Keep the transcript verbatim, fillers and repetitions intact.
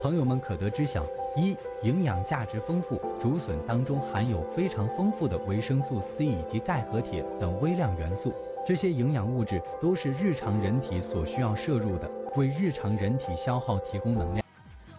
朋友们可得知晓：一、营养价值丰富，竹笋当中含有非常丰富的维生素 C 以及钙和铁等微量元素，这些营养物质都是日常人体所需要摄入的，为日常人体消耗提供能量。